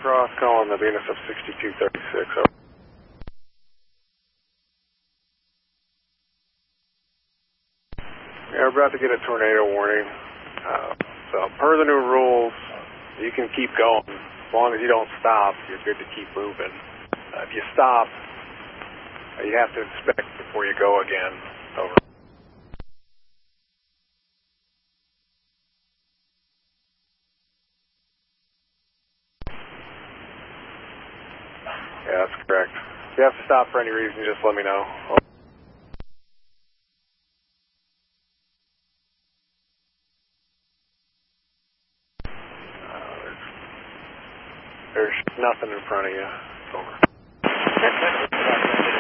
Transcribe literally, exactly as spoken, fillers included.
Cross calling the Venus of sixty-two thirty-six. Over. Yeah, we're about to get a tornado warning. Uh, so, per the new rules, you can keep going. As long as you don't stop, you're good to keep moving. Uh, if you stop, uh, you have to inspect before you go again. Over. Yeah, that's correct. If you have to stop for any reason, just let me know. Over. There's nothing in front of you. Over.